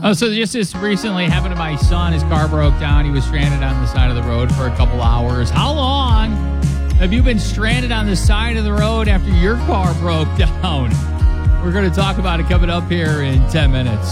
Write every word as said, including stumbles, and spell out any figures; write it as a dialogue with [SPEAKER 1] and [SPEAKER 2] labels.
[SPEAKER 1] Oh, so just this recently happened to my son. His car broke down. He was stranded on the side of the road for a couple hours. How long have you been stranded on the side of the road after your car broke down? We're going to talk about it coming up here in ten minutes.